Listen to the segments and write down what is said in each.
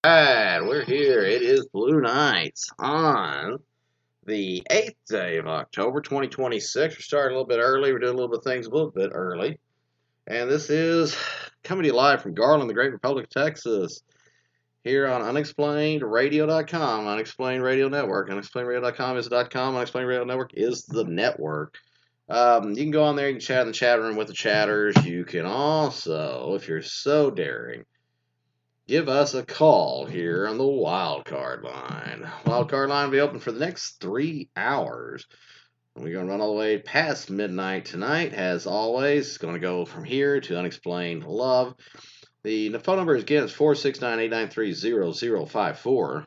Alright, we're here. It is Blue Nights on the 8th day of October 2026. We're starting a little bit early. We're doing a little bit of things a little bit early. And this is coming to you live from Garland, the Great Republic of Texas, here on unexplainеdradio.com, Unexplained Radio Network. Unexplainеdradio.com is the .com. Unexplained Radio Network is the network. You can go on there, you can chat in the chat room with the chatters. You can also, if you're so daring, give us a call here on the wild card line. Wild card line will be open for the next 3 hours. We're going to run all the way past midnight tonight, as always. It's going to go from here to Unexplained Love. The phone number again is 469-893-0054.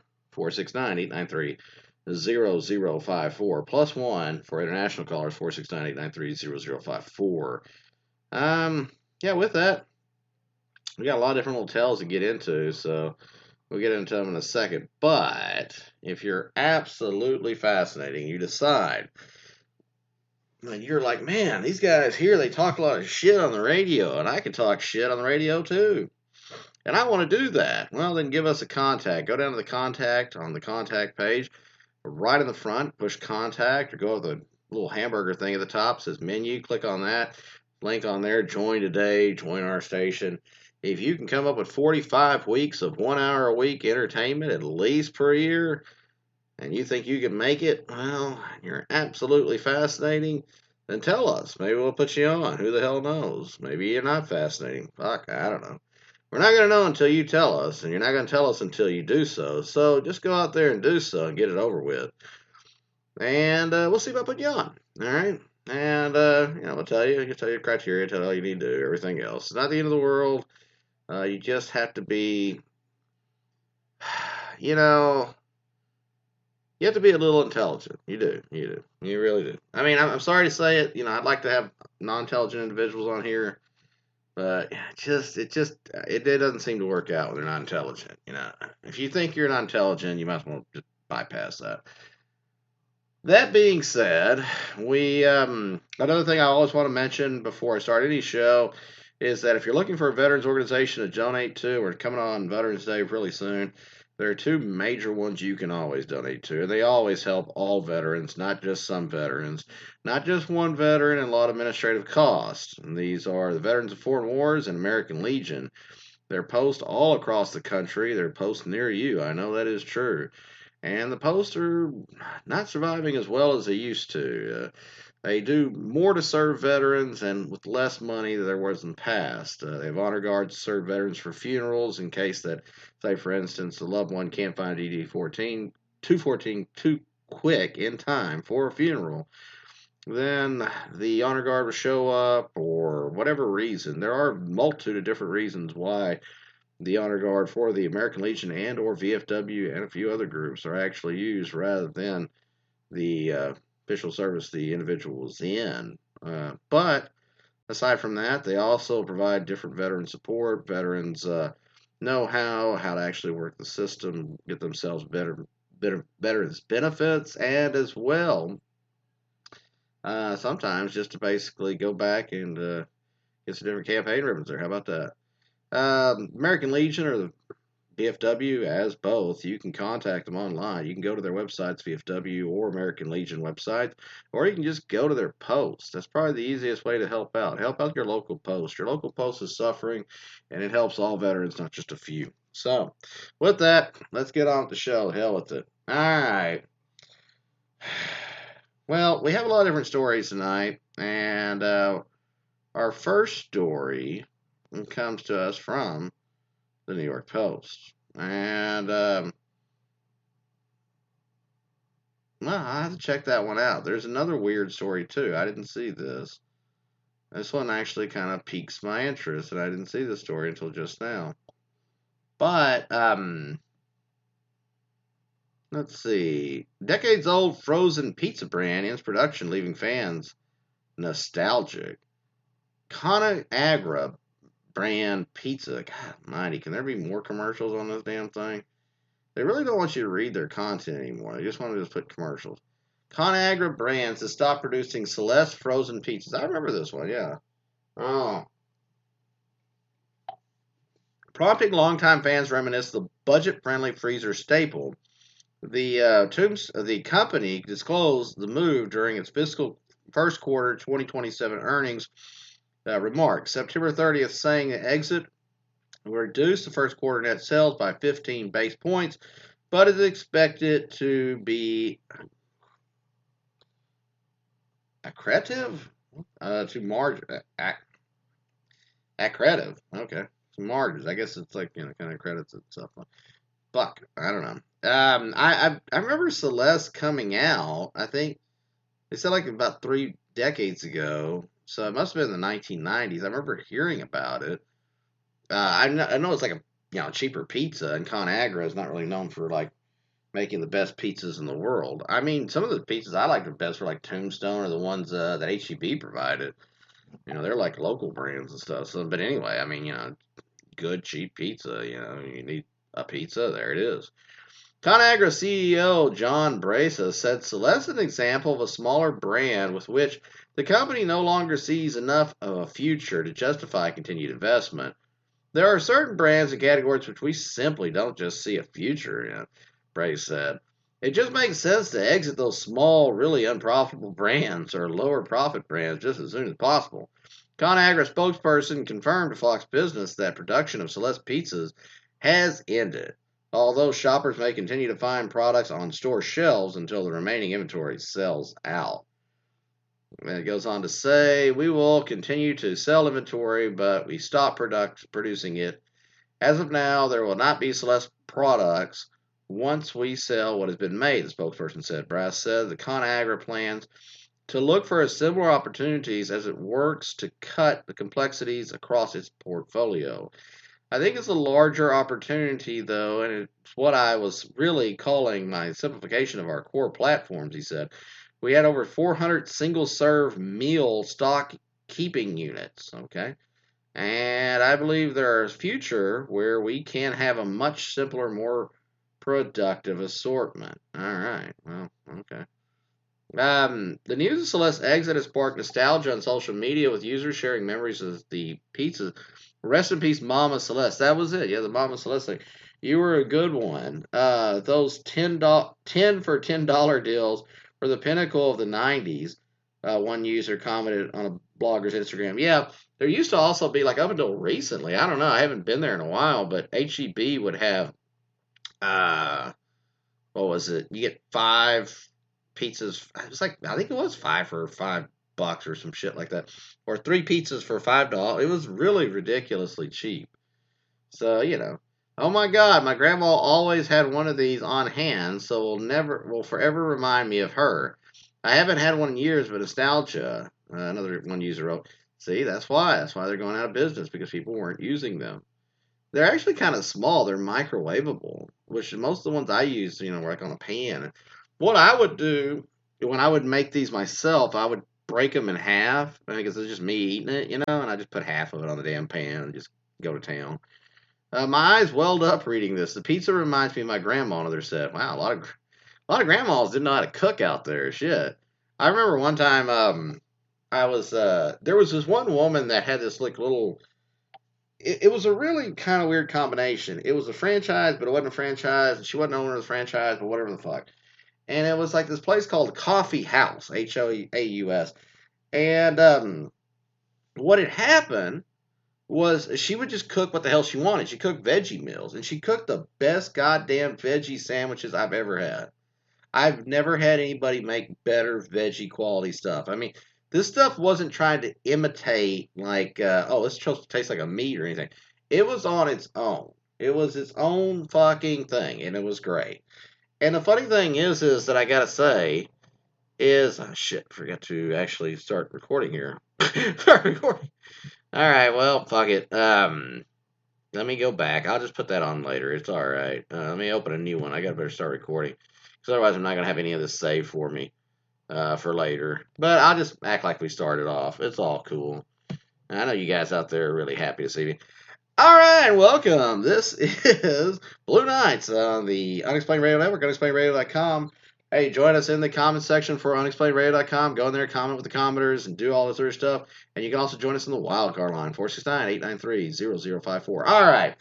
469-893-0054. Plus one for international callers, 469-893-0054. Yeah, with that, we got a lot of different little tales to get into, so we'll get into them in a second. But if you're absolutely fascinating, you decide, and you're like, man, these guys here, they talk a lot of shit on the radio, and I can talk shit on the radio too. And I want to do that. Well, then give us a contact. Go down to the contact on the contact page, right in the front, push contact, or go to the little hamburger thing at the top, it says menu, click on that, link on there, join today, join our station. If you can come up with 45 weeks of 1 hour a week entertainment, at least per year, and you think you can make it, well, you're absolutely fascinating, then tell us. Maybe we'll put you on. Who the hell knows? Maybe you're not fascinating. Fuck, I don't know. We're not going to know until you tell us, and you're not going to tell us until you do so. So just go out there and do so and get it over with. And we'll see if I put you on. All right? And, we'll tell you the criteria, tell you all you need to do, everything else. It's not the end of the world. You just have to be, you have to be a little intelligent. You do. You really do. I mean, I'm sorry to say it. I'd like to have non-intelligent individuals on here, but it doesn't seem to work out when they're not intelligent. If you think you're not intelligent, you might as well just bypass that. That being said, another thing I always want to mention before I start any show is that if you're looking for a veterans organization to donate to, we're coming on Veterans Day really soon, there are two major ones you can always donate to, and they always help all veterans, not just some veterans, not just one veteran and a lot of administrative costs. And these are the Veterans of Foreign Wars and American Legion. They're posts all across the country. They're posts near you. I know that is true. And the posts are not surviving as well as they used to. They do more to serve veterans and with less money than there was in the past. They have honor guards to serve veterans for funerals in case that, say, for instance, the loved one can't find DD-14, 214 too quick in time for a funeral. Then the honor guard will show up, or whatever reason. There are a multitude of different reasons why the honor guard for the American Legion and or VFW and a few other groups are actually used rather than the official service the individual was in. But aside from that, they also provide different veteran support. Veterans know how to actually work the system, get themselves better veterans benefits, and as well, sometimes just to basically go back and get some different campaign ribbons there. How about that? American Legion or the VFW, as both, you can contact them online. You can go to their websites, VFW or American Legion websites, or you can just go to their posts. That's probably the easiest way to help out. Help out your local post. Your local post is suffering, and it helps all veterans, not just a few. So, with that, let's get on with the show. Hell with it. All right. Well, we have a lot of different stories tonight, and our first story comes to us from the New York Post. And, well, I have to check that one out. There's another weird story, too. I didn't see this. This one actually kind of piques my interest, and I didn't see this story until just now. But, let's see. Decades-old frozen pizza brand ends production, leaving fans nostalgic. ConAgra brand pizza. God mighty, can there be more commercials on this damn thing? They really don't want you to read their content anymore. They just want to just put commercials. ConAgra Brands has stopped producing Celeste frozen pizzas. I remember this one, yeah. Oh. prompting longtime fans reminisce the budget-friendly freezer staple. The company disclosed the move during its fiscal first quarter 2027 earnings remarks. September 30th, saying the exit will reduce the first quarter net sales by 15 base points, but is expected to be accretive to margin. Accretive, okay, to margins. I guess it's like kind of credits itself. Fuck, I don't know. I remember Celeste coming out. I think they said like about 3 decades ago, so it must have been the 1990s. I remember hearing about it. I know it's like a cheaper pizza, and ConAgra is not really known for like making the best pizzas in the world. I mean, some of the pizzas I like the best are like Tombstone or the ones that HEB provided. They're like local brands and stuff. So, but anyway, I mean, good cheap pizza. You need a pizza. There it is. ConAgra CEO John Brasa said Celeste is an example of a smaller brand with which the company no longer sees enough of a future to justify continued investment. There are certain brands and categories which we simply don't just see a future in, Brasa said. It just makes sense to exit those small, really unprofitable brands or lower profit brands just as soon as possible. ConAgra spokesperson confirmed to Fox Business that production of Celeste pizzas has ended, although shoppers may continue to find products on store shelves until the remaining inventory sells out. And it goes on to say, we will continue to sell inventory, but we stop producing it. As of now, there will not be Celeste products once we sell what has been made, the spokesperson said. Brass said the ConAgra plans to look for similar opportunities as it works to cut the complexities across its portfolio. I think it's a larger opportunity, though, and it's what I was really calling my simplification of our core platforms, he said. We had over 400 single-serve meal stock keeping units, okay? And I believe there's a future where we can have a much simpler, more productive assortment. All right, well, okay. The news of Celeste's exit has sparked nostalgia on social media, with users sharing memories of the pizza. Rest in peace, Mama Celeste. That was it. Yeah, the Mama Celeste thing. You were a good one. Those $10 for $10 deals were the pinnacle of the 90s. One user commented on a blogger's Instagram. Yeah, there used to also be, like up until recently, I don't know, I haven't been there in a while, but HEB would have, what was it? You get 5 pizzas. It was like, I think it was 5 for $5 or some shit like that, or 3 pizzas for $5. It was really ridiculously cheap. So oh my God, my grandma always had one of these on hand, so will forever remind me of her. I haven't had one in years, but nostalgia. Another one user wrote, see, that's why they're going out of business, because people weren't using them. They're actually kind of small. They're microwavable, which most of the ones I use, were like on a pan. What I would do when I would make these myself, I would break them in half, because it's just me eating it, and I just put half of it on the damn pan and just go to town. My eyes welled up reading this. The pizza reminds me of my grandma, another said. Wow, a lot of grandmas didn't know how to cook out there. Shit. I remember one time there was this one woman that had this like little, it was a really kind of weird combination. It was a franchise, but it wasn't a franchise, and she wasn't the owner of the franchise, but whatever the fuck. And it was like this place called Coffee House, Hoaus. And what had happened was she would just cook what the hell she wanted. She cooked veggie meals, and she cooked the best goddamn veggie sandwiches I've ever had. I've never had anybody make better veggie quality stuff. I mean, this stuff wasn't trying to imitate like, it's supposed to taste like a meat or anything. It was on its own. It was its own fucking thing, and it was great. And the funny thing is that I gotta say is, oh shit, forgot to actually start recording here. Start recording. All right, well, fuck it. Let me go back. I'll just put that on later. It's all right. Let me open a new one. I gotta better start recording, because otherwise I'm not gonna have any of this saved for me for later. But I'll just act like we started off. It's all cool. I know you guys out there are really happy to see me. All right, welcome. This is Blue Nights on the Unexplained Radio Network, unexplainеdradio.com. Hey, join us in the comment section for unexplainеdradio.com. Go in there, comment with the commenters, and do all this other stuff. And you can also join us in the wildcard line, 469-893-0054. All right.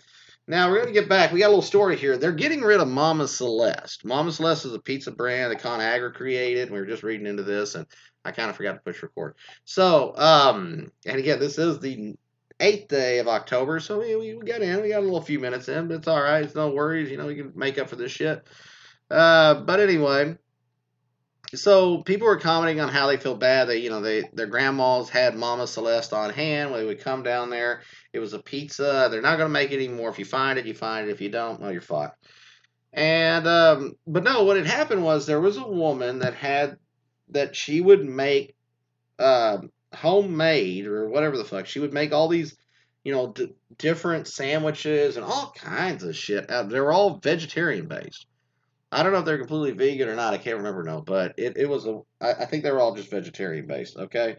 Now we're going to get back. We got a little story here. They're getting rid of Mama Celeste. Mama Celeste is a pizza brand that ConAgra created. We were just reading into this, and I kind of forgot to push record. So, and again, this is the 8th day of October, so we got in. We got a little few minutes in, but it's all right. It's no worries. We can make up for this shit. But anyway, so people were commenting on how they feel bad. Their grandmas had Mama Celeste on hand when they would come down there. It was a pizza. They're not going to make it anymore. If you find it, you find it. If you don't, well, you're fucked. And but no, what had happened was there was a woman that she would make homemade or whatever the fuck. She would make all these, different sandwiches and all kinds of shit. They were all vegetarian based. I don't know if they're completely vegan or not. I can't remember now, but it was I think they were all just vegetarian based. Okay,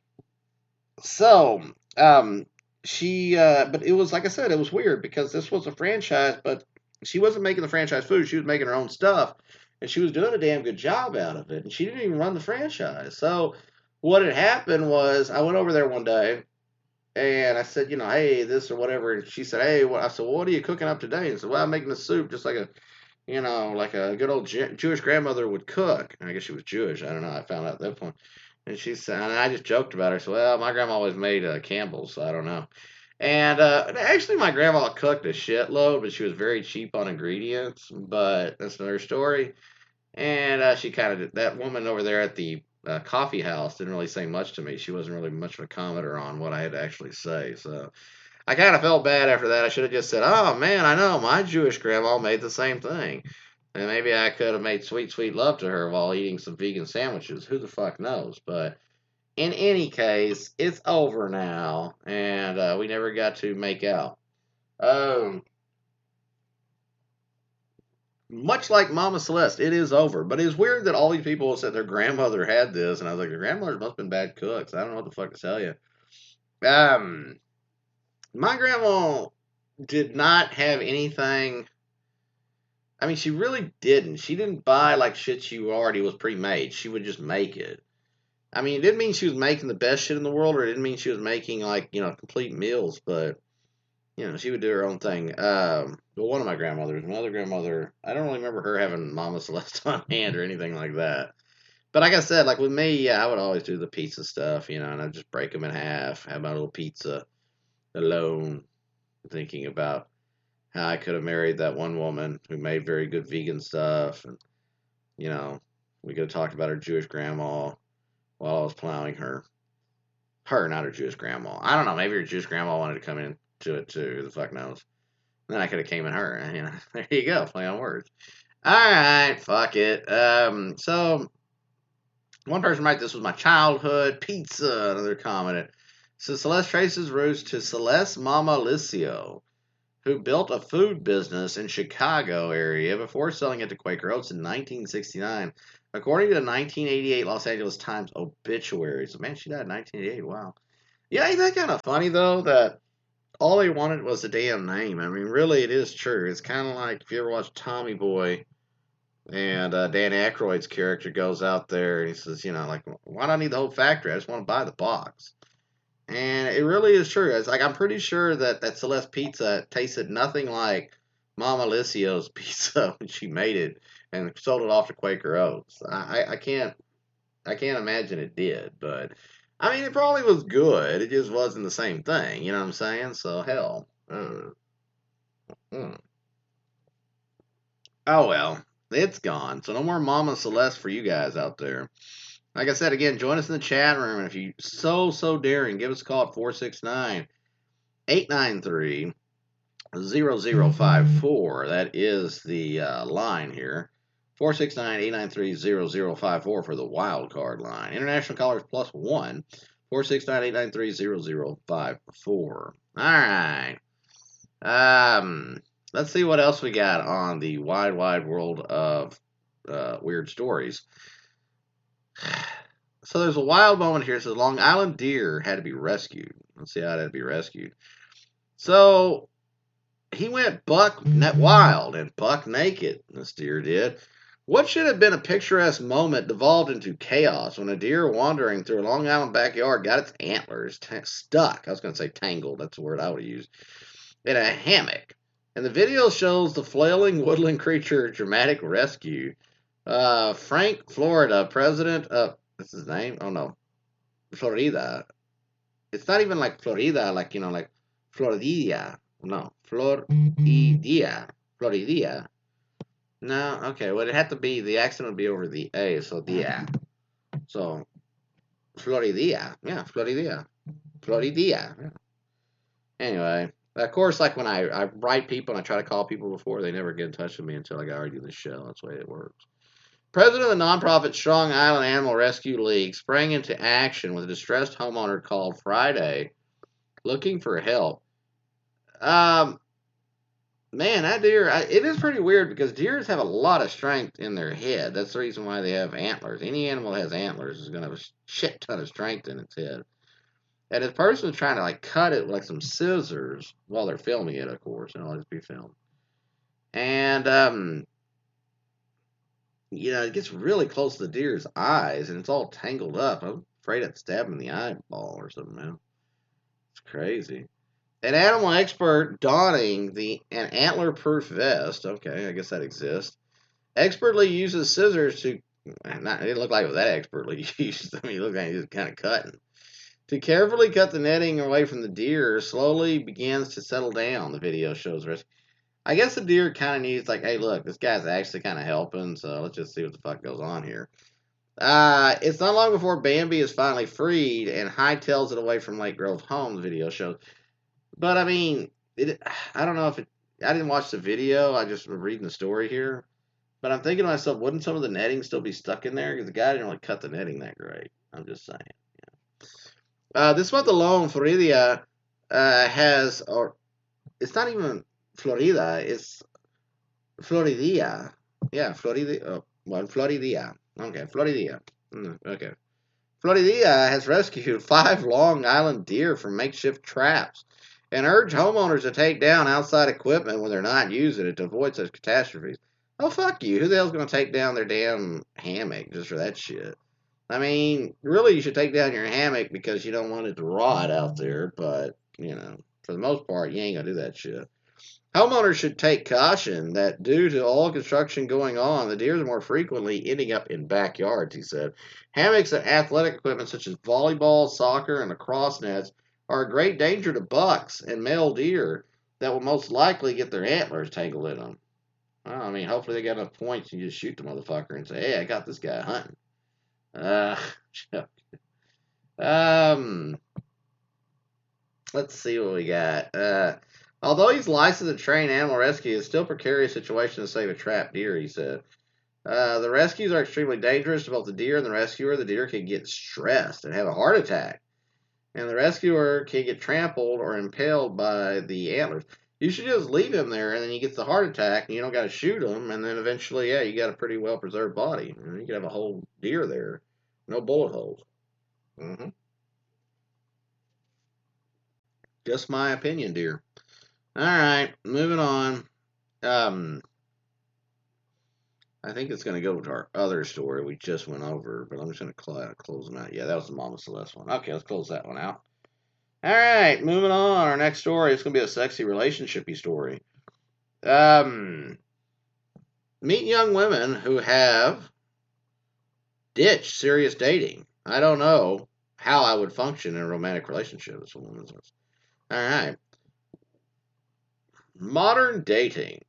so but it was like I said, it was weird because this was a franchise, but she wasn't making the franchise food. She was making her own stuff, and she was doing a damn good job out of it. And she didn't even run the franchise. So what had happened was I went over there one day. And I said, hey, this or whatever. And she said, hey, I said, well, what are you cooking up today? And said, well, I'm making a soup just like a good old Jewish grandmother would cook. And I guess she was Jewish. I don't know. I found out at that point. And she said, and I just joked about her. I said, well, my grandma always made Campbell's, so I don't know. And actually, my grandma cooked a shitload, but she was very cheap on ingredients. But that's another story. And she kind of, that woman over there at the coffee house didn't really say much to me. She wasn't really much of a commenter on what I had to actually say. So I kind of felt bad after that. I should have just said, oh, man, I know. My Jewish grandma made the same thing. And maybe I could have made sweet, sweet love to her while eating some vegan sandwiches. Who the fuck knows? But in any case, it's over now. And we never got to make out. Much like Mama Celeste, it is over. But it's weird that all these people said their grandmother had this. And I was like, their grandmothers must have been bad cooks. I don't know what the fuck to tell you. My grandma did not have anything. I mean, she really didn't. She didn't buy like shit she already was pre-made. She would just make it. I mean, it didn't mean she was making the best shit in the world, or it didn't mean she was making like, complete meals, but she would do her own thing. But one of my grandmothers, my other grandmother, I don't really remember her having Mama Celeste on hand or anything like that. But like I said, like with me, yeah, I would always do the pizza stuff, and I'd just break them in half, have my little pizza alone, thinking about how I could have married that one woman who made very good vegan stuff, and we could have talked about her Jewish grandma while I was plowing her. Her, not her Jewish grandma. I don't know. Maybe her Jewish grandma wanted to come into it too. Who the fuck knows? Then I could have came in her. There you go. Play on words. All right, fuck it. So one person wrote, "This was my childhood pizza." Another commented. So Celeste traces roots to Celeste Mama Licio, who built a food business in Chicago area before selling it to Quaker Oats in 1969. According to the 1988 Los Angeles Times obituary. So, man, she died in 1988. Wow. Yeah, ain't that kind of funny, though, that all they wanted was a damn name. I mean, really, it is true. It's kind of like if you ever watch Tommy Boy and Dan Aykroyd's character goes out there and he says, like, why do I need the whole factory? I just want to buy the box. And it really is true. It's like I'm pretty sure that Celeste pizza tasted nothing like Mama Licio's pizza when she made it and sold it off to Quaker Oats. I can't imagine it did, but I mean it probably was good. It just wasn't the same thing. You know what I'm saying? So hell. Oh well, it's gone. So no more Mama Celeste for you guys out there. Like I said, again, join us in the chat room. And if you so daring, give us a call at 469-893-0054. That is the line here. 469-893-0054 for the wild card line. International callers +1. 469-893-0054. All right. Let's see what else we got on the wide world of weird stories. So there's a wild moment here. It says Long Island deer had to be rescued. Let's see how it had to be rescued. So he went buck wild and buck naked. This deer did. What should have been a picturesque moment devolved into chaos when a deer wandering through a Long Island backyard got its antlers stuck. I was going to say tangled. That's the word I would use. In a hammock. And the video shows the flailing woodland creature dramatic rescue. Frank Florida, president of, what's his name? Oh no, Florida. It's not even like Florida, like, like Florida. No, Floridia. Floridia. No, okay, well, it had to be, the accent would be over the A, so dia. So, Floridia. Yeah, Floridia. Floridia. Yeah. Anyway, of course, like when I write people and I try to call people before, they never get in touch with me until I got already do the show. That's the way it works. President of the nonprofit Strong Island Animal Rescue League sprang into action with a distressed homeowner called Friday looking for help. Man, that deer, it is pretty weird because deers have a lot of strength in their head. That's the reason why they have antlers. Any animal that has antlers is going to have a shit ton of strength in its head. And this person is trying to like cut it with like some scissors while they're filming it, of course, and it'll just be filmed. And it gets really close to the deer's eyes, and it's all tangled up. I'm afraid I'd stab him in the eyeball or something, man. It's crazy. An animal expert donning an antler-proof vest. Okay, I guess that exists. Expertly uses scissors to. It didn't look like it was that expertly used. I mean, it looked like he was kind of cutting. To carefully cut the netting away from the deer, slowly begins to settle down, the video shows. I guess the deer kind of needs, like, hey, look, this guy's actually kind of helping, so let's just see what the fuck goes on here. It's not long before Bambi is finally freed and hightails it away from Lake Grove home, the video shows. But, I mean, I don't know if I didn't watch the video, I just was reading the story here. But I'm thinking to myself, wouldn't some of the netting still be stuck in there? Because the guy didn't really cut the netting that great. I'm just saying. This month alone, Florida has, or it's not even Florida, it's Floridia. Yeah, Florida. Floridia. Okay, Floridia. Okay. Floridia has rescued 5 Long Island deer from makeshift traps and urged homeowners to take down outside equipment when they're not using it to avoid such catastrophes. Oh, fuck you. Who the hell's going to take down their damn hammock just for that shit? I mean, really, you should take down your hammock because you don't want it to rot out there, but, for the most part, you ain't going to do that shit. Homeowners should take caution that due to all construction going on, the deer are more frequently ending up in backyards, he said. Hammocks and athletic equipment such as volleyball, soccer, and lacrosse nets are a great danger to bucks and male deer that will most likely get their antlers tangled in them. Well, I mean, hopefully they got enough points and you just shoot the motherfucker and say, hey, I got this guy hunting. Let's see what we got. Although he's licensed to train animal rescue, it's still a precarious situation to save a trapped deer, he said. The rescues are extremely dangerous to both the deer and the rescuer. The deer can get stressed and have a heart attack, and the rescuer can get trampled or impaled by the antlers. You should just leave him there, and then he gets the heart attack, and you don't got to shoot him, and then eventually, yeah, you got a pretty well-preserved body. You can have a whole deer there. No bullet holes. Just my opinion, dear. All right, moving on. I think it's going to go to our other story we just went over, but I'm just going to close them out. Yeah, that was the Mama Celeste one. Okay, let's close that one out. All right, moving on. Our next story is going to be a sexy relationship-y story. Meet young women who have ditched serious dating. I don't know how I would function in a romantic relationship. This woman says. All right. Modern dating.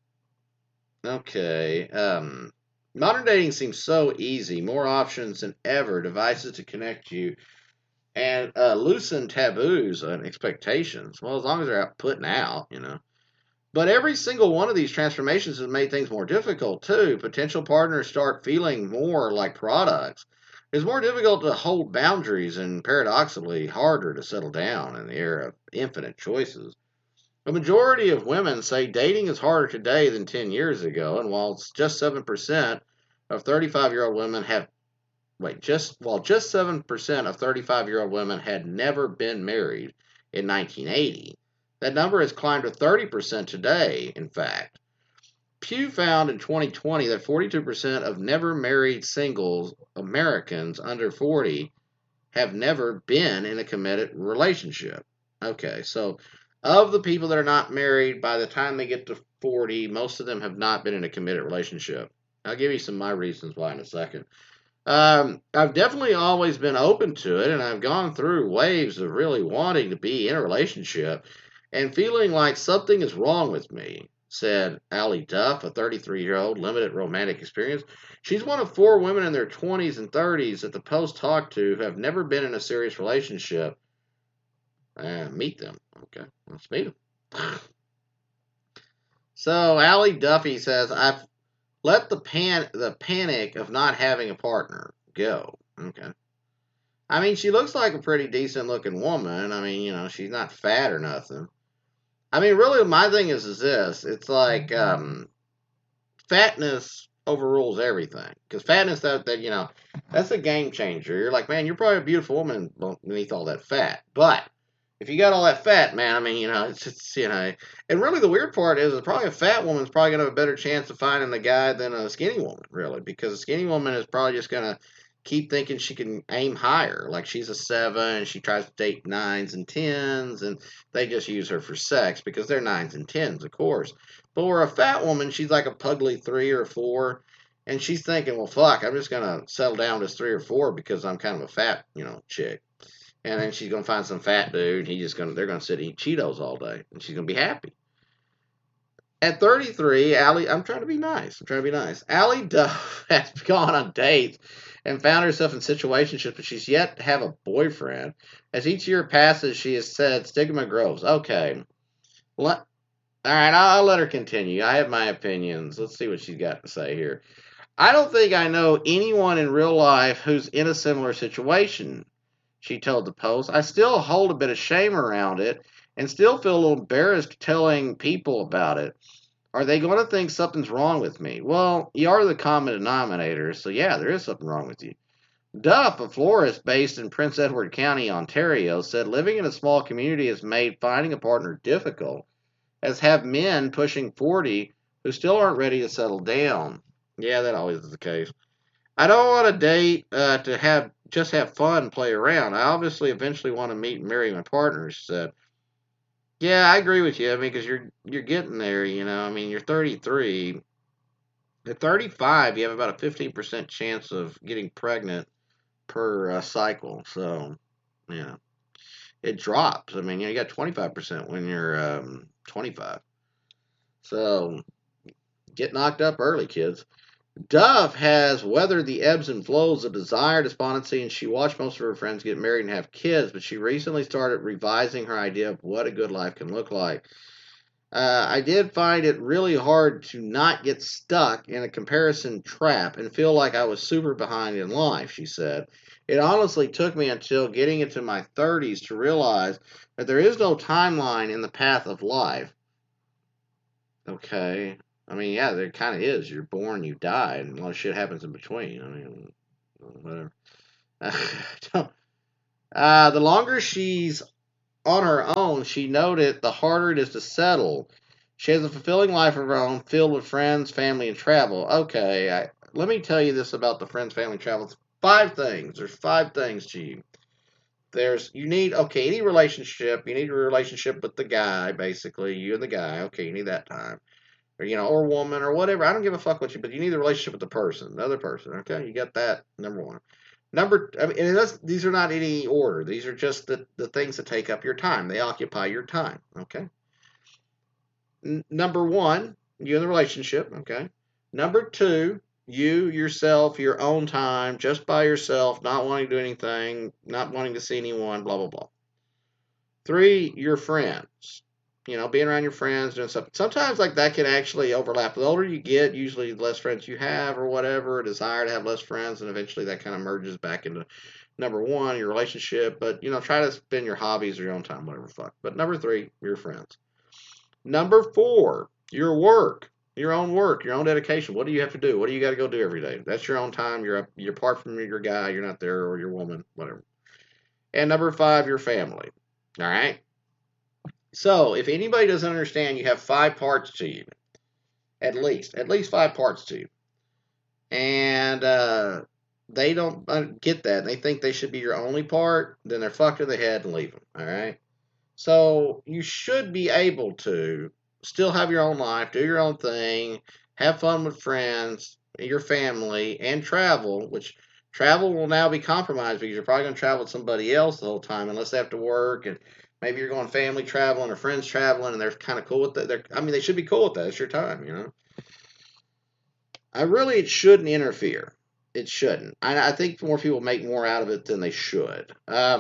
Okay. Modern dating seems so easy. More options than ever. Devices to connect you. And loosen taboos and expectations. Well, as long as they're out putting out, But every single one of these transformations has made things more difficult, too. Potential partners start feeling more like products. It's more difficult to hold boundaries and, paradoxically, harder to settle down in the era of infinite choices. A majority of women say dating is harder today than 10 years ago, and while just 7% of 35-year-old women just 7% of 35-year-old women had never been married in 1980, that number has climbed to 30% today, in fact. Pew found in 2020 that 42% of never married singles Americans under 40 have never been in a committed relationship. Okay, so Of the people that are not married, by the time they get to 40, most of them have not been in a committed relationship. I'll give you some of my reasons why in a second. I've definitely always been open to it, and I've gone through waves of really wanting to be in a relationship and feeling like something is wrong with me, said Allie Duff, a 33-year-old limited romantic experience. She's one of 4 women in their 20s and 30s that the Post talked to who have never been in a serious relationship. Meet them. Okay, let's meet them. So Allie Duffy says, I've let the panic of not having a partner go. Okay. I mean, she looks like a pretty decent looking woman. I mean, she's not fat or nothing. I mean, really, my thing is this. It's like fatness overrules everything. Because fatness, that's a game changer. You're like, man, you're probably a beautiful woman beneath all that fat. But if you got all that fat, man, I mean, it's just, and really the weird part is probably a fat woman's probably going to have a better chance of finding the guy than a skinny woman, really, because a skinny woman is probably just going to keep thinking she can aim higher. Like she's a 7, and she tries to date 9s and 10s, and they just use her for sex because they're 9s and 10s, of course. But where a fat woman, she's like a pugly 3 or 4, and she's thinking, well, fuck, I'm just going to settle down to 3 or 4 because I'm kind of a fat, chick. And then she's gonna find some fat dude. They're gonna sit and eat Cheetos all day, and she's gonna be happy. At 33, Allie, I'm trying to be nice. Allie Duff has gone on dates and found herself in situationships, but she's yet to have a boyfriend. As each year passes, she has said stigma grows. Okay, all right, I'll let her continue. I have my opinions. Let's see what she's got to say here. I don't think I know anyone in real life who's in a similar situation, she told the Post. I still hold a bit of shame around it and still feel a little embarrassed telling people about it. Are they going to think something's wrong with me? Well, you are the common denominator, so yeah, there is something wrong with you. Duff, a florist based in Prince Edward County, Ontario, said living in a small community has made finding a partner difficult, as have men pushing 40 who still aren't ready to settle down. Yeah, that always is the case. I don't want to date to have fun, play around. I obviously eventually want to meet and marry my partner, she said. Yeah, I agree with you. I mean, because you're getting there. I mean, you're 33. At 35, you have about a 15% chance of getting pregnant per cycle. So, yeah, it drops. I mean, you got 25% when you're 25. So, get knocked up early, kids. Duff has weathered the ebbs and flows of desire, despondency, and she watched most of her friends get married and have kids, but she recently started revising her idea of what a good life can look like. I did find it really hard to not get stuck in a comparison trap and feel like I was super behind in life, she said. It honestly took me until getting into my 30s to realize that there is no timeline in the path of life. Okay. I mean, yeah, there kind of is. You're born, you die, and a lot of shit happens in between. I mean, whatever. The longer she's on her own, she noted, the harder it is to settle. She has a fulfilling life of her own, filled with friends, family, and travel. Okay, let me tell you this about the friends, family, travel. It's 5 things. There's 5 things to you. You need, okay, any relationship, you need a relationship with the guy, basically, you and the guy. Okay, you need that time. Or woman, or whatever. I don't give a fuck what but you need a relationship with the person, the other person. Okay, you got that, number one. I mean, and these are not any order. These are just the things that take up your time. They occupy your time. Okay. Number one, you in the relationship. Okay. Number two, you yourself, your own time, just by yourself, not wanting to do anything, not wanting to see anyone, blah blah blah. 3, your friends. Being around your friends, doing stuff. Sometimes like that can actually overlap. The older you get, usually the less friends you have or whatever, a desire to have less friends, and eventually that kind of merges back into number one, your relationship. But try to spend your hobbies or your own time, whatever fuck. But number 3, your friends. Number 4, your work. Your own work, your own dedication. What do you have to do? What do you got to go do every day? That's your own time. You're apart from your guy. You're not there, or your woman, whatever. And number 5, your family. All right. So, if anybody doesn't understand, you have 5 parts to you, at least 5 parts to you, and they don't get that. They think they should be your only part. Then they're fucked in the head and leave them. All right. So you should be able to still have your own life, do your own thing, have fun with friends, your family, and travel, which travel will now be compromised because you're probably going to travel with somebody else the whole time unless they have to work and maybe you're going family traveling or friends traveling and they're kind of cool with that. I mean, they should be cool with that. It's your time, you know. It shouldn't interfere. It shouldn't. I think more people make more out of it than they should.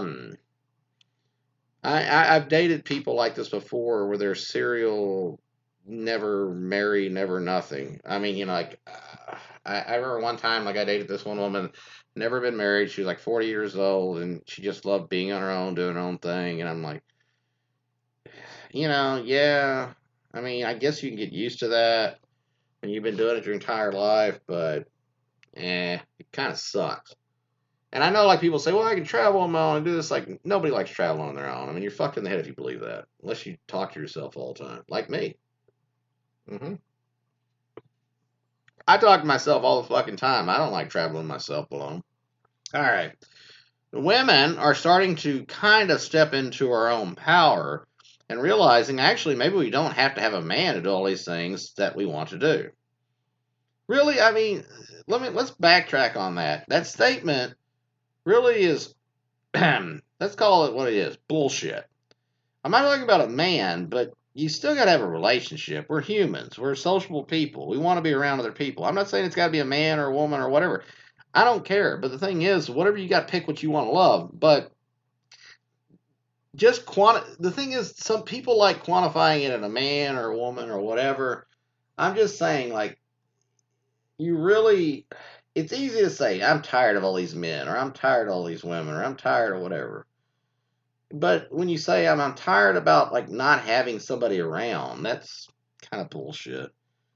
I've dated people like this before where they're serial, never marry, never nothing. I mean, you know, like, I remember one time, like, I dated this one woman, never been married. She was like 40 years old and she just loved being on her own, doing her own thing. And I'm like, yeah, I mean, I guess you can get used to that when you've been doing it your entire life, but it kind of sucks. And I know, like, people say, well, I can travel on my own and do this. Like, nobody likes traveling on their own. I mean, you're fucked in the head if you believe that, unless you talk to yourself all the time, like me. hmm I talk to myself all the fucking time. I don't like traveling myself alone. All right. Women are starting to kind of step into our own power and realizing actually maybe we don't have to have a man to do all these things that we want to do. Really, I mean, let's backtrack on that. That statement really is let's call it what it is, bullshit. I'm not talking about a man, but you still got to have a relationship. We're humans. We're sociable people. We want to be around other people. I'm not saying it's got to be a man or a woman or whatever. I don't care. But the thing is, whatever you got, pick what you want to love. But the thing is, some people like quantifying it in a man or a woman or whatever. I'm just saying, like, you really, it's easy to say, I'm tired of all these men, or I'm tired of all these women, or I'm tired of whatever. But when you say I'm tired about like not having somebody around, that's kind of bullshit.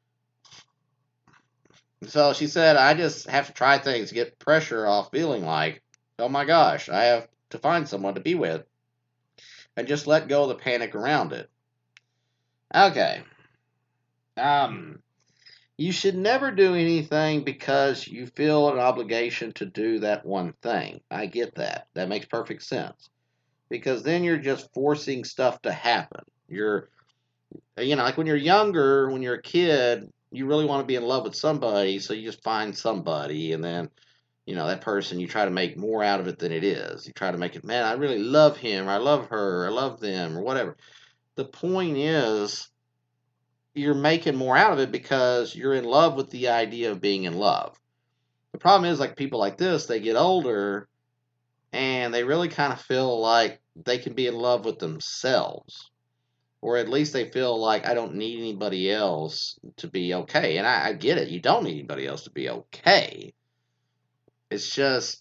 So she said, I just have to try things to get pressure off feeling like, oh my gosh, I have to find someone to be with and just let go of the panic around it. Okay. Um, you should never do anything because you feel an obligation to do that one thing. I get that. That makes perfect sense. Because then you're just forcing stuff to happen. Like when you're younger, when you're a kid, you really want to be in love with somebody, so you just find somebody, and then, that person, you try to make more out of it than it is. You try to make it, man, I really love him, or I love her, or I love them, or whatever. The point is, you're making more out of it because you're in love with the idea of being in love. The problem is, like people like this, they get older, and they really kind of feel like they can be in love with themselves. Or at least they feel like I don't need anybody else to be okay. And I get it. You don't need anybody else to be okay. It's just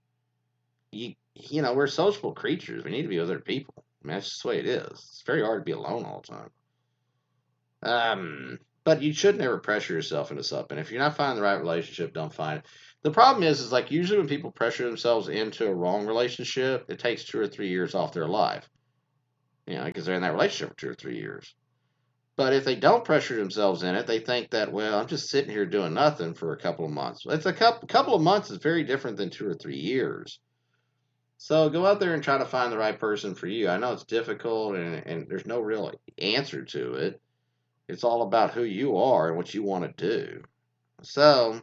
we're social creatures. We need to be with other people. I mean, that's just the way it is. It's very hard to be alone all the time. But you should never pressure yourself into something. If you're not finding the right relationship, don't find it. The problem is like usually when people pressure themselves into a wrong relationship, it takes 2 or 3 years off their life. Because they're in that relationship for 2 or 3 years. But if they don't pressure themselves in it, they think that, well, I'm just sitting here doing nothing for a couple of months. It's a couple of months is very different than 2 or 3 years. So go out there and try to find the right person for you. I know it's difficult and there's no real answer to it. It's all about who you are and what you want to do. So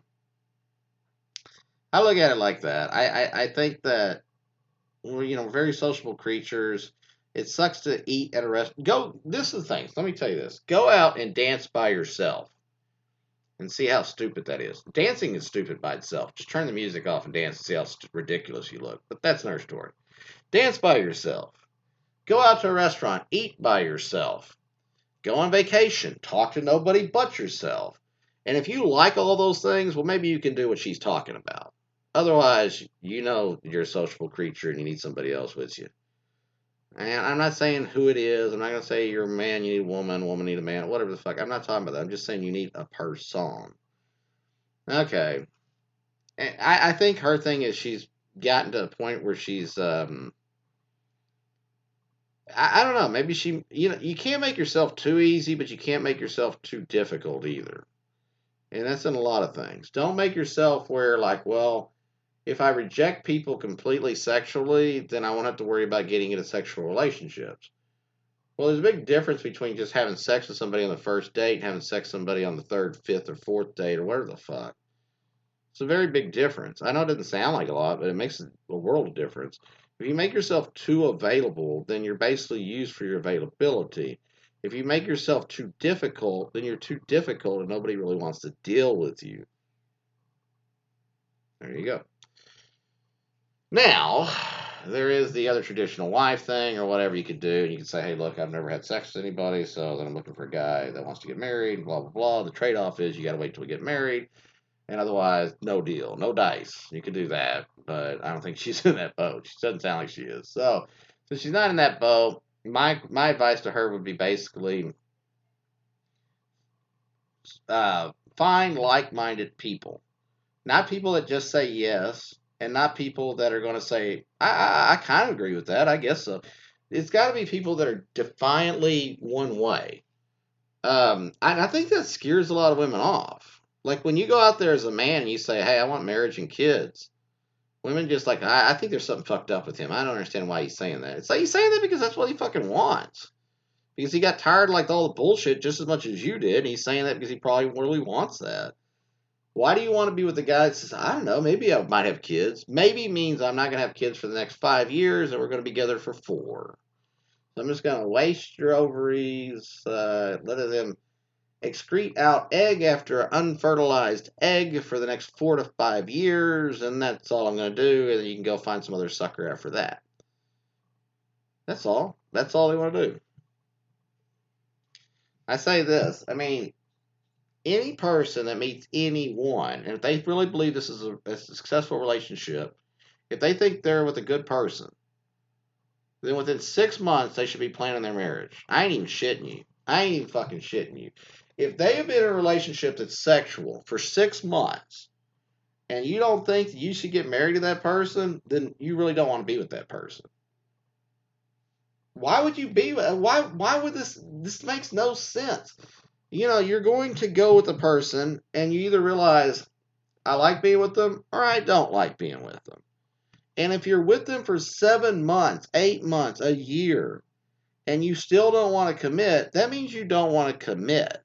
I look at it like that. I think that we're very sociable creatures. It sucks to eat at a restaurant. This is the thing. Let me tell you this. Go out and dance by yourself and see how stupid that is. Dancing is stupid by itself. Just turn the music off and dance and see how ridiculous you look. But that's another story. Dance by yourself. Go out to a restaurant. Eat by yourself. Go on vacation. Talk to nobody but yourself. And if you like all those things, well, maybe you can do what she's talking about. Otherwise, you're a sociable creature and you need somebody else with you. And I'm not saying who it is. I'm not going to say you're a man, you need a woman need a man, whatever the fuck. I'm not talking about that. I'm just saying you need a person. Okay. And I think her thing is she's gotten to a point where she's, I don't know. Maybe you can't make yourself too easy, but you can't make yourself too difficult either. And that's in a lot of things. Don't make yourself where, like, well, if I reject people completely sexually, then I won't have to worry about getting into sexual relationships. Well, there's a big difference between just having sex with somebody on the first date and having sex with somebody on the third, fifth, or fourth date or whatever the fuck. It's a very big difference. I know it doesn't sound like a lot, but it makes a world of difference. If you make yourself too available, then you're basically used for your availability. If you make yourself too difficult, then you're too difficult and nobody really wants to deal with you. There you go. Now, there is the other traditional wife thing or whatever you could do. And you could say, hey, look, I've never had sex with anybody, so then I'm looking for a guy that wants to get married, blah, blah, blah. The trade off is you got to wait till we get married. And otherwise, no deal, no dice. You could do that, but I don't think she's in that boat. She doesn't sound like she is. So she's not in that boat. My advice to her would be basically find like-minded people, not people that just say yes, and not people that are going to say, I kind of agree with that. I guess so. It's got to be people that are defiantly one way. I think that scares a lot of women off. Like when you go out there as a man and you say, hey, I want marriage and kids, women just like, I think there's something fucked up with him. I don't understand why he's saying that. It's like he's saying that because that's what he fucking wants. Because he got tired of like all the bullshit just as much as you did. And he's saying that because he probably really wants that. Why do you want to be with a guy that says, I don't know, maybe I might have kids. Maybe means I'm not going to have kids for the next 5 years and we're going to be together for 4. So I'm just going to waste your ovaries, let them excrete out egg after unfertilized egg for the next 4 to 5 years, and that's all I'm going to do, and then you can go find some other sucker after that. That's all. That's all they want to do. I say this, I mean, any person that meets anyone, and if they really believe this is a successful relationship, if they think they're with a good person, then within 6 months they should be planning their marriage. I ain't even shitting you. I ain't even fucking shitting you. If they have been in a relationship that's sexual for 6 months, and you don't think that you should get married to that person, then you really don't want to be with that person. Why would you be? Why would this makes no sense? You know, you're going to go with a person, and you either realize I like being with them, or I don't like being with them. And if you're with them for 7 months, 8 months, a year, and you still don't want to commit, that means you don't want to commit.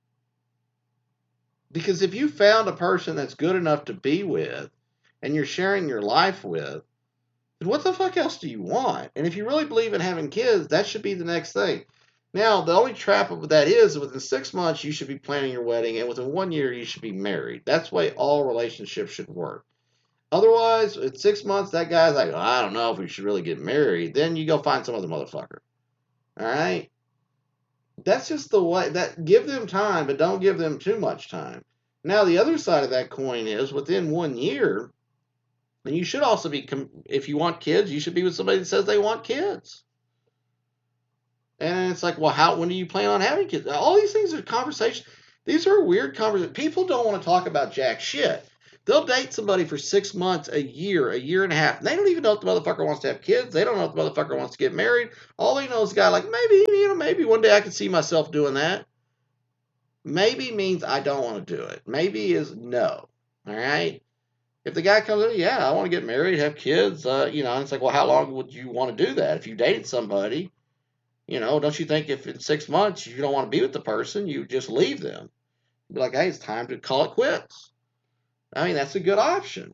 Because if you found a person that's good enough to be with, and you're sharing your life with, then what the fuck else do you want? And if you really believe in having kids, that should be the next thing. Now, the only trap of that is within 6 months, you should be planning your wedding, and within 1 year, you should be married. That's the way all relationships should work. Otherwise, at 6 months, that guy's like, I don't know if we should really get married. Then you go find some other motherfucker. All right? That's just the way. That give them time, but don't give them too much time. Now, the other side of that coin is within 1 year, and you should also be, if you want kids, you should be with somebody that says they want kids. And it's like, well, when do you plan on having kids? All these things are conversations. These are weird conversations. People don't want to talk about jack shit. They'll date somebody for 6 months, a year and a half. And they don't even know if the motherfucker wants to have kids. They don't know if the motherfucker wants to get married. All they know is a guy like, maybe one day I can see myself doing that. Maybe means I don't want to do it. Maybe is no. All right? If the guy comes in, yeah, I want to get married, have kids, and it's like, well, how long would you want to do that? If you dated somebody, don't you think if in 6 months you don't want to be with the person, you just leave them? Be like, hey, it's time to call it quits. I mean, that's a good option.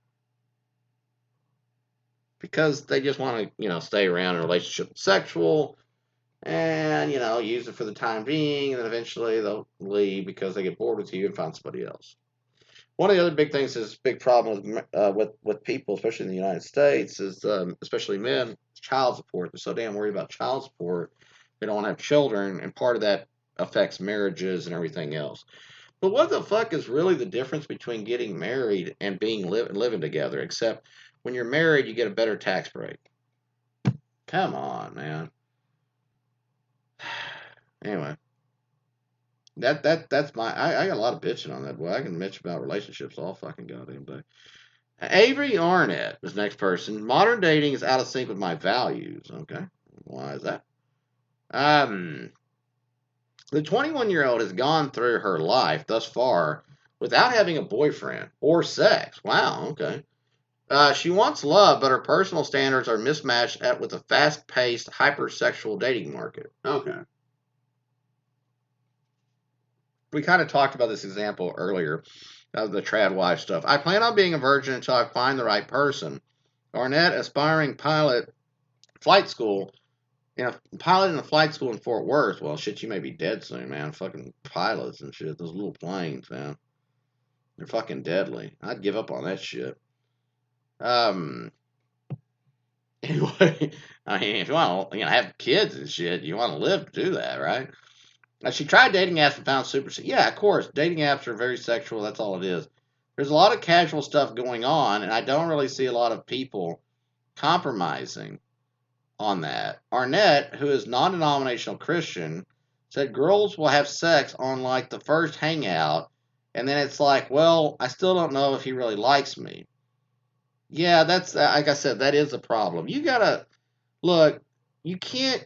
Because they just want to, stay around in a relationship that's sexual and, use it for the time being, and then eventually they'll leave because they get bored with you and find somebody else. One of the other big things is big problem with people, especially in the United States, is especially men, child support. They're so damn worried about child support, they don't want to have children, and part of that affects marriages and everything else. But what the fuck is really the difference between getting married and living together? Except when you're married, you get a better tax break. Come on, man. Anyway. That's I got a lot of bitching on that. Boy, I can bitch about relationships all fucking goddamn day. Avery Arnett is the next person. Modern dating is out of sync with my values. Okay, why is that? The 21-year-old has gone through her life thus far without having a boyfriend or sex. Wow. Okay. She wants love, but her personal standards are mismatched with a fast-paced, hypersexual dating market. Okay. We kind of talked about this example earlier of the trad wife stuff. I plan on being a virgin until I find the right person. Arnett, aspiring flight school, pilot in a flight school in Fort Worth. Well, shit, you may be dead soon, man. Fucking pilots and shit. Those little planes, man. They're fucking deadly. I'd give up on that shit. Um. Anyway, I mean, if you want to, have kids and shit, you want to live to do that, right? She tried dating apps and found super. Yeah, of course, dating apps are very sexual. That's all it is. There's a lot of casual stuff going on, and I don't really see a lot of people compromising on that. Arnett, who is non-denominational Christian, said girls will have sex on like the first hangout, and then it's like, well, I still don't know if he really likes me. Yeah, that's like I said, that is a problem. You gotta look. You can't.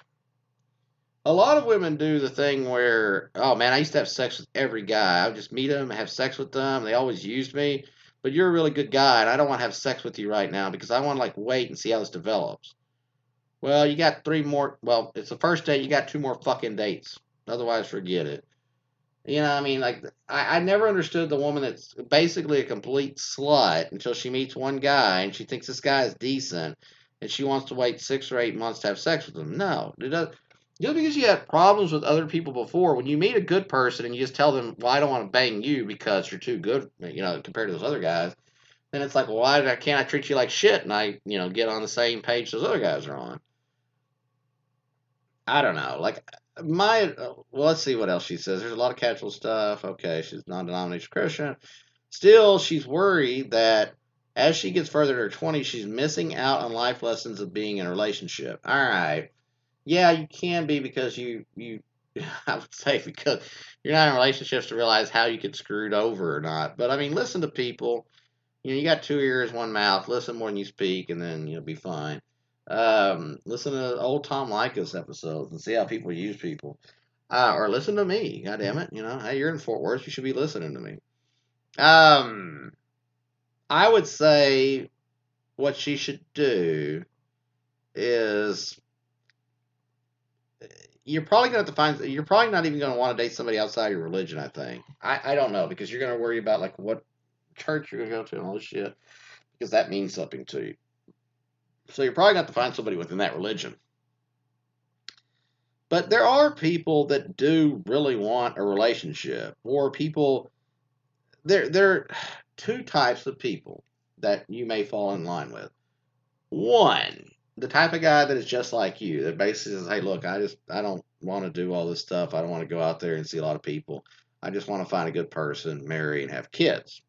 A lot of women do the thing where, oh man, I used to have sex with every guy. I would just meet them, have sex with them. They always used me, but you're a really good guy, and I don't want to have sex with you right now because I want to like wait and see how this develops. Well, you got three more. Well, it's the first date. You got two more fucking dates. Otherwise, forget it. I mean, like I never understood the woman that's basically a complete slut until she meets one guy and she thinks this guy is decent, and she wants to wait 6 or 8 months to have sex with him. No, it does. Just because you had problems with other people before, when you meet a good person and you just tell them, "Well, I don't want to bang you because you're too good," compared to those other guys, then it's like, "Well, can't I treat you like shit?" And get on the same page those other guys are on. I don't know. Like well, let's see what else she says. There's a lot of casual stuff. Okay, she's non-denominational Christian. Still, she's worried that as she gets further to her 20s, she's missing out on life lessons of being in a relationship. All right. Yeah, you can be because you I would say because you're not in relationships to realize how you get screwed over or not. But I mean, listen to people. You got two ears, one mouth. Listen more than you speak, and then you'll be fine. Listen to old Tom Likas episodes and see how people use people. Or listen to me. God damn it. Hey, you're in Fort Worth. You should be listening to me. Um, I would say what she should do is you're probably going to have to find. You're probably not even going to want to date somebody outside your religion. I think. I don't know because you're going to worry about like what church you're going to go to and all this shit because that means something to you. So you're probably going to have to find somebody within that religion. But there are people that do really want a relationship, or people. There are two types of people that you may fall in line with. One, the type of guy that is just like you, that basically says, "Hey, look, I don't want to do all this stuff. I don't want to go out there and see a lot of people. I just want to find a good person, marry, and have kids."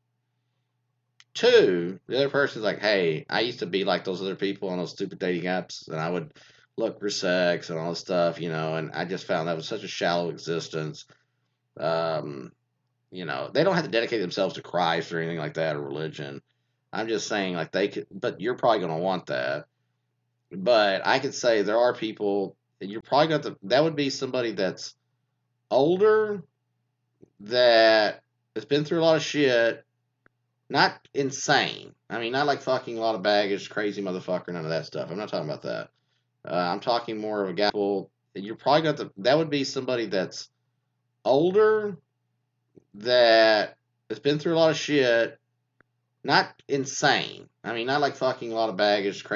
Two, the other person's like, "Hey, I used to be like those other people on those stupid dating apps, and I would look for sex and all this stuff, and I just found that was such a shallow existence. Um, they don't have to dedicate themselves to Christ or anything like that or religion. I'm just saying, like, they could, but you're probably going to want that. But I could say there are people you're probably going to, that would be somebody that's older, that has been through a lot of shit, not insane. I mean, not like fucking a lot of baggage, crazy motherfucker, none of that stuff. I'm not talking about that. I'm talking more of a guy. Well, you're probably going to, that would be somebody that's older, that has been through a lot of shit, not insane. I mean, not like fucking a lot of baggage,